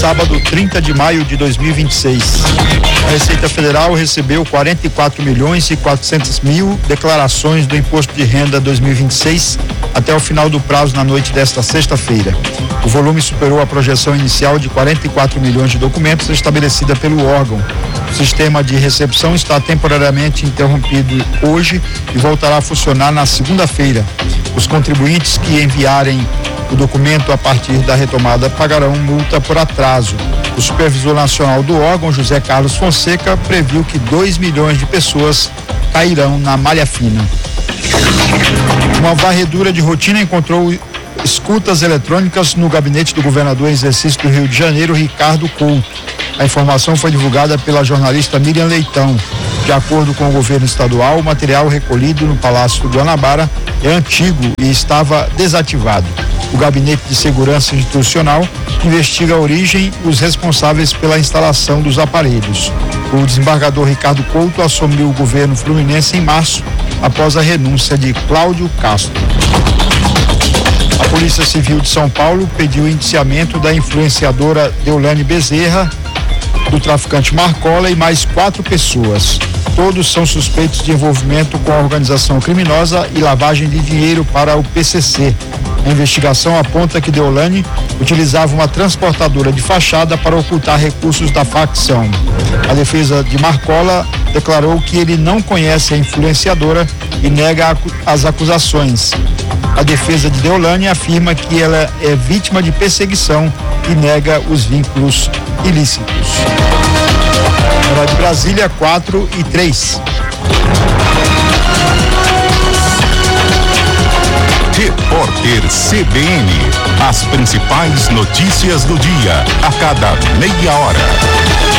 sábado 30 de maio de 2026. A Receita Federal recebeu 44.400.000 declarações do Imposto de Renda 2026 até o final do prazo na noite desta sexta-feira. O volume superou a projeção inicial de 44 milhões de documentos estabelecida pelo órgão. O sistema de recepção está temporariamente interrompido hoje e voltará a funcionar na segunda-feira. Os contribuintes que enviarem o documento a partir da retomada pagarão multa por atraso. O supervisor nacional do órgão, José Carlos Fonseca, previu que 2 milhões de pessoas cairão na malha fina. Uma varredura de rotina encontrou escutas eletrônicas no gabinete do governador em exercício do Rio de Janeiro, Ricardo Couto. A informação foi divulgada pela jornalista Miriam Leitão. De acordo com o governo estadual, o material recolhido no Palácio do Guanabara é antigo e estava desativado. O Gabinete de Segurança Institucional investiga a origem e os responsáveis pela instalação dos aparelhos. O desembargador Ricardo Couto assumiu o governo fluminense em março, após a renúncia de Cláudio Castro. A Polícia Civil de São Paulo pediu o indiciamento da influenciadora Deolane Bezerra, do traficante Marcola e mais 4 pessoas. Todos são suspeitos de envolvimento com a organização criminosa e lavagem de dinheiro para o PCC. A investigação aponta que Deolane utilizava uma transportadora de fachada para ocultar recursos da facção. A defesa de Marcola declarou que ele não conhece a influenciadora e nega as acusações. A defesa de Deolane afirma que ela é vítima de perseguição e nega os vínculos ilícitos. Hora de Brasília, 4:03. Repórter CBN. As principais notícias do dia, a cada meia hora.